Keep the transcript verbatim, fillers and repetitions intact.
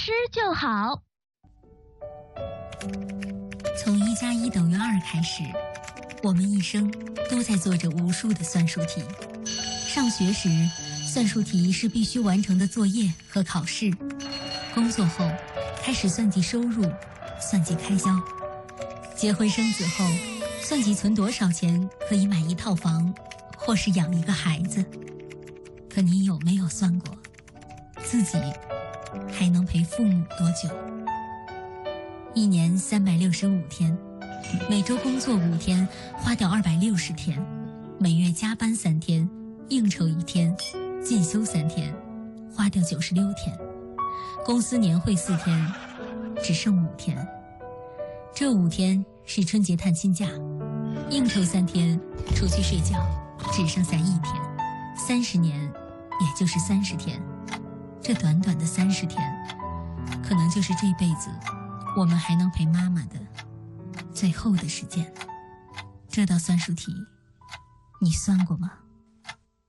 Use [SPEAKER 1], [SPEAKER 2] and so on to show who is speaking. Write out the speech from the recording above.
[SPEAKER 1] 吃就好。
[SPEAKER 2] 从一加一等于二开始，我们一生都在做着无数的算术题。上学时，算术题是必须完成的作业和考试；工作后，开始算计收入，算计开销；结婚生子后，算计存多少钱可以买一套房，或是养一个孩子。可你有没有算过，自己还能陪父母多久？一年三百六十五天，每周工作五天，花掉二百六十天；每月加班三天，应酬一天，进修三天，花掉九十六天；公司年会四天，只剩五天。这五天是春节探亲假，应酬三天，出去睡觉，只剩下一天。三十年，也就是三十天。这短短的三十天，可能就是这辈子我们还能陪妈妈的最后的时间。这道算术题，你算过吗？